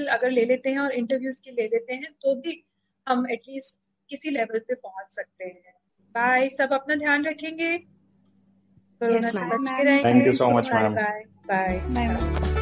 अगर ले लेते हैं और इंटरव्यूज के ले लेते हैं तो भी हम एटलीस्ट किसी लेवल पे पहुंच सकते हैं। बाय, सब अपना ध्यान रखेंगे, कोरोना से बच के रहेंगे। Thank you so much bye ma'am. Bye bye.